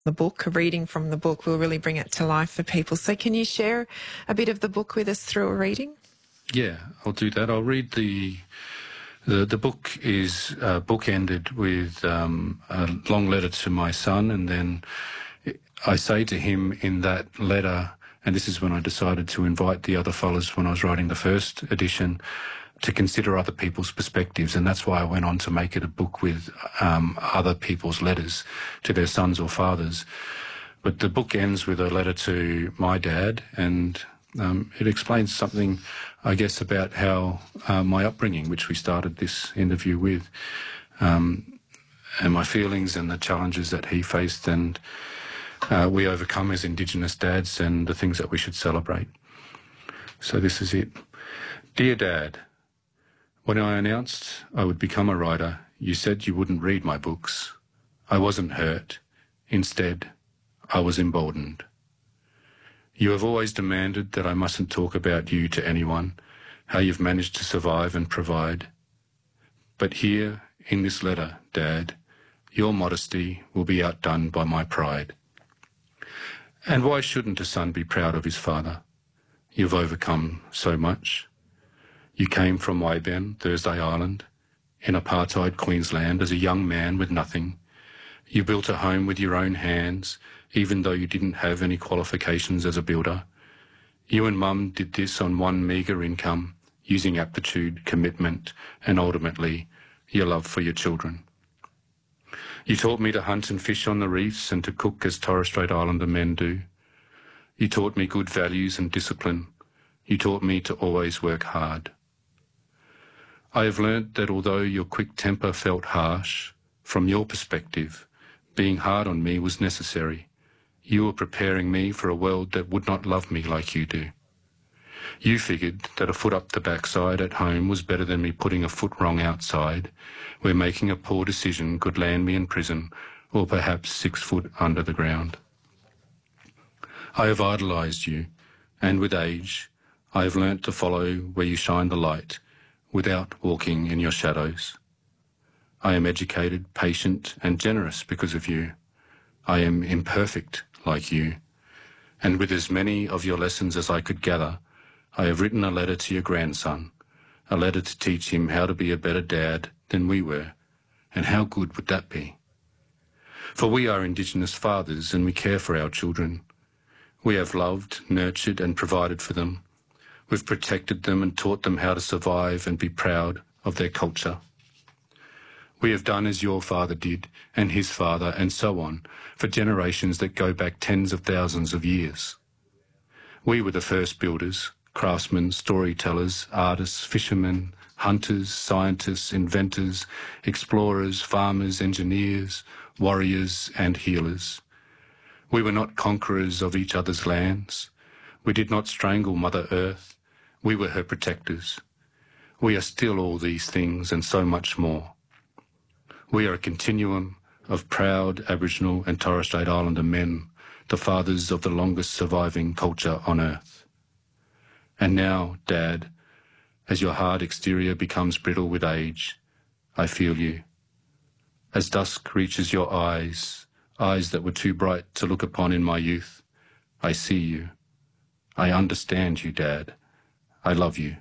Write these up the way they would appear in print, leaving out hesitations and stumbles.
the book, a reading from the book will really bring it to life for people. So can you share a bit of the book with us through a reading? Yeah, I'll do that. I'll read the book is bookended with a long letter to my son, and then I say to him in that letter, and this is when I decided to invite the other fellas when I was writing the first edition, to consider other people's perspectives, and that's why I went on to make it a book with other people's letters to their sons or fathers. But the book ends with a letter to my dad, and it explains something, I guess, about how my upbringing, which we started this interview with, and my feelings and the challenges that he faced, and we overcome as Indigenous dads, and the things that we should celebrate. So this is it. Dear Dad, when I announced I would become a writer, you said you wouldn't read my books. I wasn't hurt. Instead, I was emboldened. You have always demanded that I mustn't talk about you to anyone, how you've managed to survive and provide. But here, in this letter, Dad, your modesty will be outdone by my pride. And why shouldn't a son be proud of his father? You've overcome so much. You came from Weyburn, Thursday Island, in apartheid Queensland as a young man with nothing. You built a home with your own hands, even though you didn't have any qualifications as a builder. You and Mum did this on one meagre income, using aptitude, commitment, and ultimately, your love for your children. You taught me to hunt and fish on the reefs and to cook as Torres Strait Islander men do. You taught me good values and discipline. You taught me to always work hard. I have learnt that although your quick temper felt harsh, from your perspective, being hard on me was necessary. You were preparing me for a world that would not love me like you do. You figured that a foot up the backside at home was better than me putting a foot wrong outside, where making a poor decision could land me in prison or perhaps 6 foot under the ground. I have idolised you, and with age, I have learnt to follow where you shine the light, without walking in your shadows. I am educated, patient, and generous because of you. I am imperfect like you. And with as many of your lessons as I could gather, I have written a letter to your grandson, a letter to teach him how to be a better dad than we were. And how good would that be? For we are Indigenous fathers and we care for our children. We have loved, nurtured, and provided for them. We've protected them and taught them how to survive and be proud of their culture. We have done as your father did, and his father, and so on, for generations that go back tens of thousands of years. We were the first builders, craftsmen, storytellers, artists, fishermen, hunters, scientists, inventors, explorers, farmers, engineers, warriors, and healers. We were not conquerors of each other's lands. We did not strangle Mother Earth. We were her protectors. We are still all these things and so much more. We are a continuum of proud Aboriginal and Torres Strait Islander men, the fathers of the longest surviving culture on Earth. And now, Dad, as your hard exterior becomes brittle with age, I feel you. As dusk reaches your eyes that were too bright to look upon in my youth, I see you. I understand you, Dad. I love you.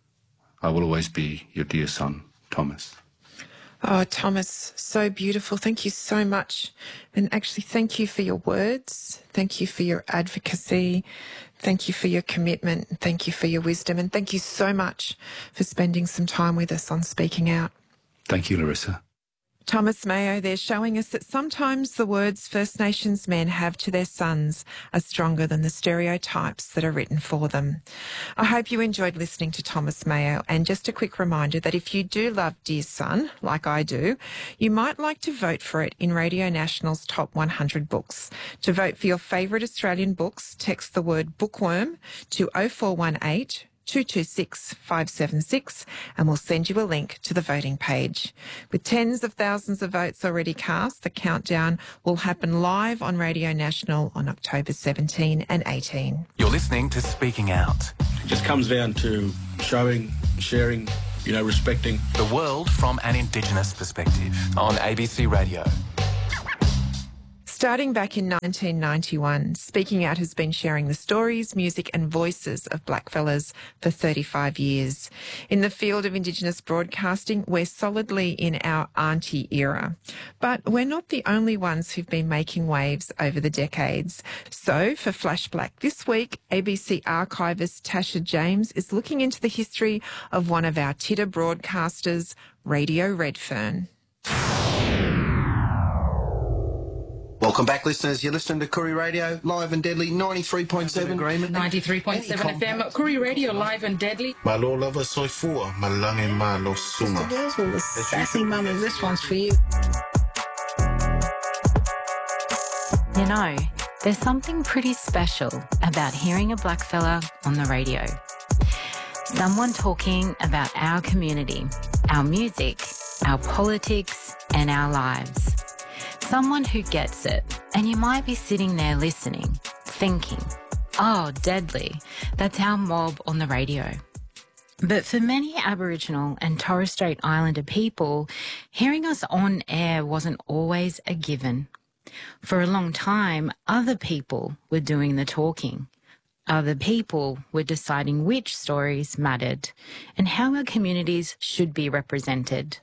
I will always be your dear son, Thomas. Oh, Thomas, so beautiful. Thank you so much. And actually, thank you for your words. Thank you for your advocacy. Thank you for your commitment. And thank you for your wisdom. And thank you so much for spending some time with us on Speaking Out. Thank you, Larissa. Thomas Mayo there showing us that sometimes the words First Nations men have to their sons are stronger than the stereotypes that are written for them. I hope you enjoyed listening to Thomas Mayo, and just a quick reminder that if you do love Dear Son, like I do, you might like to vote for it in Radio National's Top 100 Books. To vote for your favourite Australian books, text the word bookworm to 0418 226 576 and we'll send you a link to the voting page. With tens of thousands of votes already cast, the countdown will happen live on Radio National on October 17 and 18. You're listening to Speaking Out. It just comes down to showing, sharing, respecting the world from an Indigenous perspective on ABC Radio. Starting back in 1991, Speaking Out has been sharing the stories, music and voices of blackfellas for 35 years. In the field of Indigenous broadcasting, we're solidly in our auntie era. But we're not the only ones who've been making waves over the decades. So for Flashback this week, ABC archivist Tasha James is looking into the history of one of our Tidda broadcasters, Radio Redfern. Welcome back, listeners. You're listening to Koori Radio, live and deadly, 93.7. Agreement. 93.7 FM, Koori Radio, live and deadly. Malo lava soifua, malange malo suma. Mr. Gilswell, the sassy mummies, this one's for you. You know, there's something pretty special about hearing a blackfella on the radio. Someone talking about our community, our music, our politics, and our lives. Someone who gets it, and you might be sitting there listening, thinking, oh, deadly, that's our mob on the radio. But for many Aboriginal and Torres Strait Islander people, hearing us on air wasn't always a given. For a long time, other people were doing the talking. Other people were deciding which stories mattered and how our communities should be represented.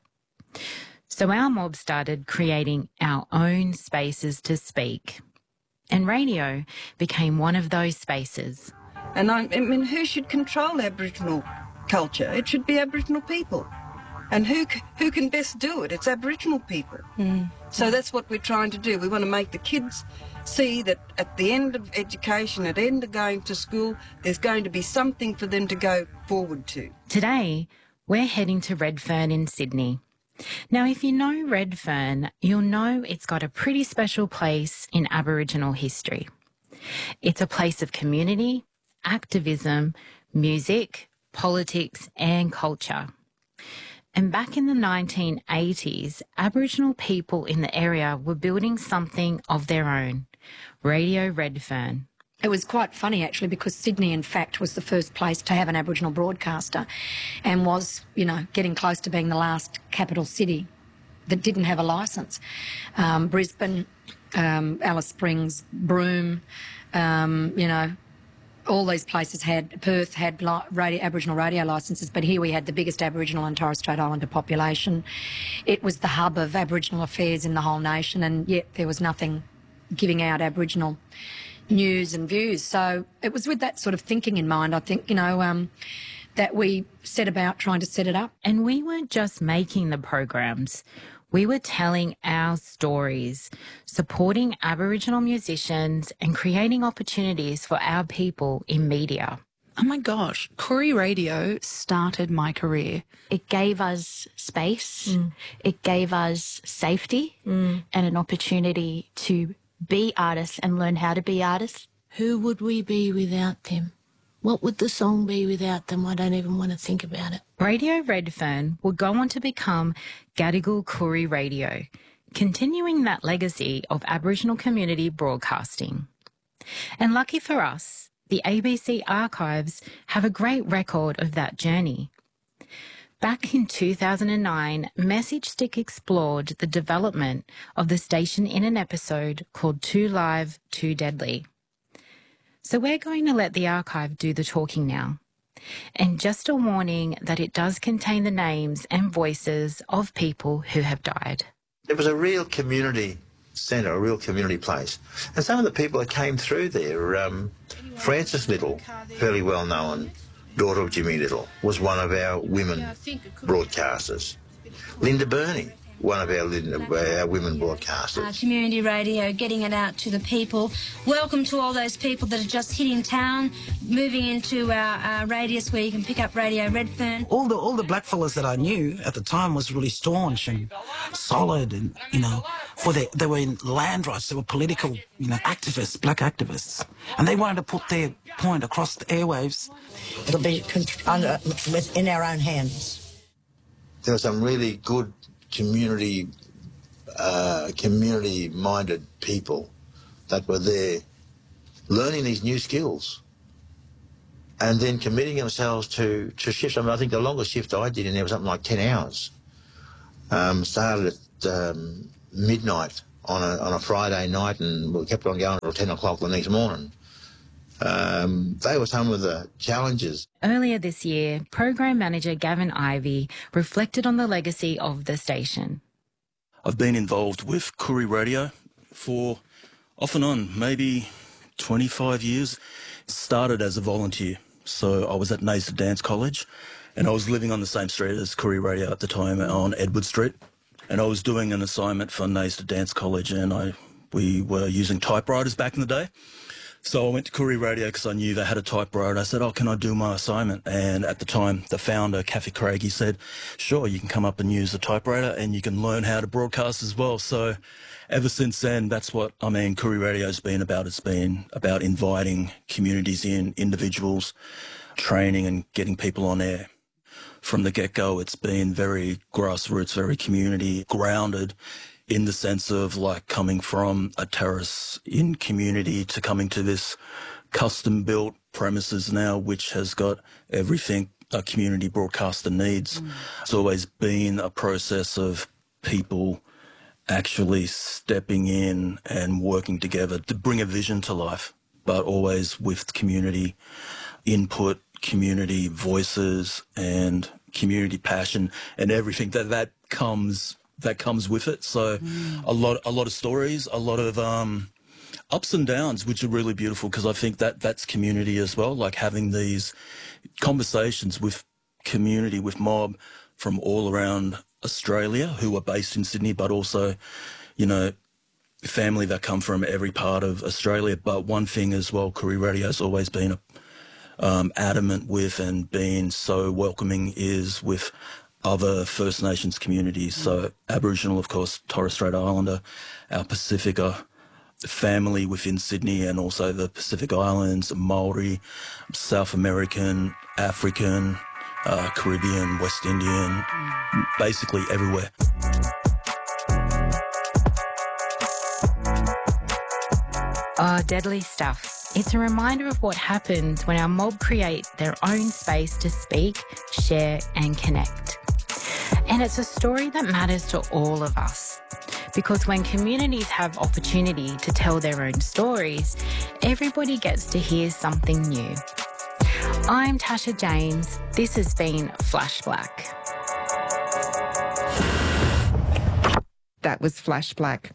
So our mob started creating our own spaces to speak. And radio became one of those spaces. And I mean, who should control Aboriginal culture? It should be Aboriginal people. And who can best do it? It's Aboriginal people. So that's what we're trying to do. We want to make the kids see that at the end of education, at the end of going to school, there's going to be something for them to go forward to. Today, we're heading to Redfern in Sydney. Now, if you know Redfern, you'll know it's got a pretty special place in Aboriginal history. It's a place of community, activism, music, politics and culture. And back in the 1980s, Aboriginal people in the area were building something of their own, Radio Redfern. It was quite funny, actually, because Sydney, in fact, was the first place to have an Aboriginal broadcaster and was, you know, getting close to being the last capital city that didn't have a licence. Brisbane, Alice Springs, Broome, you know, all these places had, Perth had Aboriginal radio licences, but here we had the biggest Aboriginal and Torres Strait Islander population. It was the hub of Aboriginal affairs in the whole nation, and yet there was nothing giving out Aboriginal news and views. So it was with that sort of thinking in mind, I think, you know, that we set about trying to set it up. And we weren't just making the programs. We were telling our stories, supporting Aboriginal musicians and creating opportunities for our people in media. Oh my gosh, Koori Radio started my career. It gave us space, it gave us safety and an opportunity to be artists and learn how to be artists. Who would we be without them? What would the song be without them? I don't even want to think about it. Radio Redfern would go on to become Gadigal Koori Radio, continuing that legacy of Aboriginal community broadcasting. And lucky for us, the ABC archives have a great record of that journey. Back in 2009, Message Stick explored the development of the station in an episode called Too Live, Too Deadly. So we're going to let the archive do the talking now. And just a warning that it does contain the names and voices of people who have died. It was a real community centre, a real community place. And some of the people that came through there, Frances Little, fairly well known, daughter of Jimmy Little, was one of our women broadcasters. Linda Burney, one of our women broadcasters. Community radio, getting it out to the people. Welcome to all those people that are just hitting town, moving into our radius where you can pick up Radio Redfern. All the blackfellas that I knew at the time was really staunch and solid, and you know, they were in land rights, they were political, you know, activists, black activists, and they wanted to put their point across the airwaves. It'll be in our own hands. There were some really good community-minded people that were there learning these new skills and then committing themselves to shifts. I mean, I think the longest shift I did in there was something like 10 hours. Started at midnight on a Friday night, and we kept on going until 10 o'clock the next morning. They were some of the challenges. Earlier this year, Program Manager Gavin Ivey reflected on the legacy of the station. I've been involved with Koori Radio for off and on, maybe 25 years. Started as a volunteer. So I was at Nayston Dance College, and I was living on the same street as Koori Radio at the time on Edward Street. And I was doing an assignment for Nayston Dance College, and we were using typewriters back in the day. So I went to Koori Radio because I knew they had a typewriter. I said, can I do my assignment? And at the time, the founder, Kathy Craig, he said, sure, you can come up and use the typewriter and you can learn how to broadcast as well. So ever since then, that's what, Koori Radio's been about. It's been about inviting communities in, individuals, training and getting people on air. From the get-go, it's been very grassroots, very community grounded, in the sense of like coming from a terrace in community to coming to this custom built premises now, which has got everything a community broadcaster needs. It's always been a process of people actually stepping in and working together to bring a vision to life, but always with community input, community voices and community passion and everything that comes with it. So a lot of stories, a lot of ups and downs, which are really beautiful, because I think that's community as well, like having these conversations with community, with mob from all around Australia who are based in Sydney, but also, family that come from every part of Australia. But one thing as well, Koori Radio's always been adamant with and been so welcoming is with other First Nations communities. So Aboriginal, of course, Torres Strait Islander, our Pacifica family within Sydney, and also the Pacific Islands, Maori, South American, African, Caribbean, West Indian, basically everywhere. Oh, deadly stuff. It's a reminder of what happens when our mob create their own space to speak, share and connect. And it's a story that matters to all of us, because when communities have opportunity to tell their own stories, everybody gets to hear something new. I'm Tasha James. This has been Flash Black. That was Flash Black.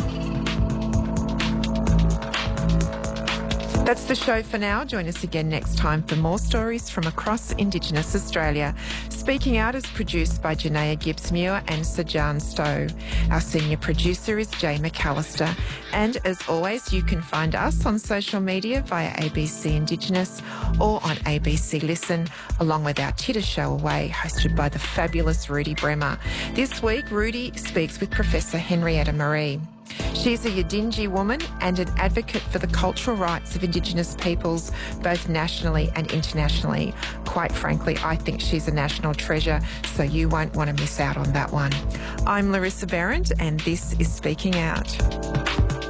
That's the show for now. Join us again next time for more stories from across Indigenous Australia. Speaking Out is produced by Janaea Gibbs-Muir and Sajan Stowe. Our senior producer is Jay McAllister. And as always, you can find us on social media via ABC Indigenous or on ABC Listen, along with our Titter Show Away, hosted by the fabulous Rudy Bremer. This week, Rudy speaks with Professor Henrietta Marie. She's a Yidinji woman and an advocate for the cultural rights of Indigenous peoples, both nationally and internationally. Quite frankly, I think she's a national treasure, so you won't want to miss out on that one. I'm Larissa Behrendt, and this is Speaking Out.